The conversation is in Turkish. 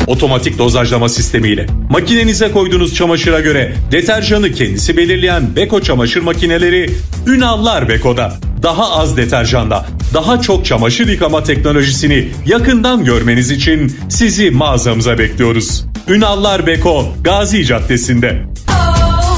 Otomatik dozajlama sistemiyle makinenize koyduğunuz çamaşıra göre deterjanı kendisi belirleyen Beko çamaşır makineleri Ünallar Beko'da. Daha az deterjanda daha çok çamaşır yıkama teknolojisini yakından görmeniz için sizi mağazamıza bekliyoruz. Ünallar Beko, Gazi Caddesi'nde.